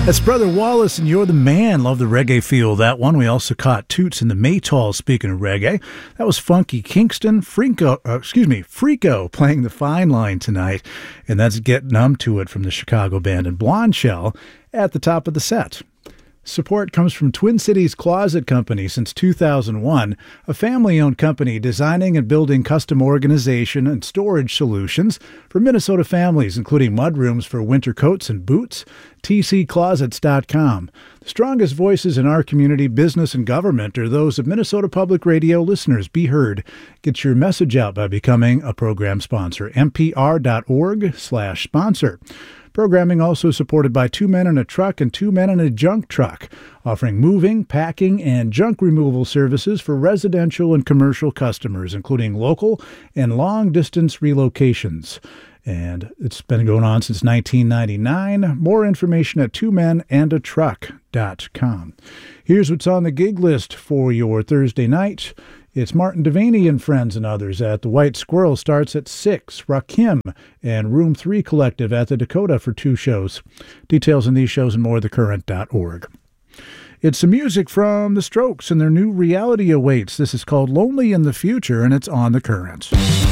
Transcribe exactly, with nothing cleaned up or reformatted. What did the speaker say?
That's Brother Wallace and You're the Man. Love the reggae feel, that one. We also caught Toots in the Maytals, speaking of reggae. That was Funky Kingston, Freako, uh, excuse me, Freako playing the fine line tonight. And that's Get Numb to It from the Chicago band and Blonde Shell at the top of the set. Support comes from Twin Cities Closet Company since two thousand one, a family-owned company designing and building custom organization and storage solutions for Minnesota families, including mudrooms for winter coats and boots. T C closets dot com. The strongest voices in our community, business, and government are those of Minnesota Public Radio listeners. Be heard. Get your message out by becoming a program sponsor. M P R dot org slash sponsor. Programming also supported by Two Men in a Truck and Two Men in a Junk Truck, offering moving, packing, and junk removal services for residential and commercial customers, including local and long-distance relocations. And it's been going on since nineteen ninety-nine. More information at two men and a truck dot com. Here's what's on the gig list for your Thursday night. It's Martin Devaney and Friends and others at the White Squirrel, starts at six. Rakim and Room three Collective at the Dakota for two shows. Details on these shows and more at the current dot org. It's some music from The Strokes, and their new reality awaits. This is called Lonely in the Future, and it's on The Current.